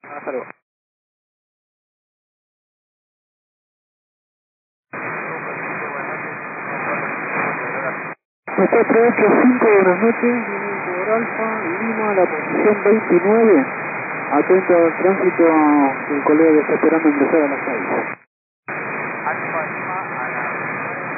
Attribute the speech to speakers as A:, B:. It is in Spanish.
A: Hasta luego.
B: 485, buenas noches, Viene Alfa, Lima, la posición 29, atento al tránsito, el colega que está esperando ingresar a la calle.
A: Alfa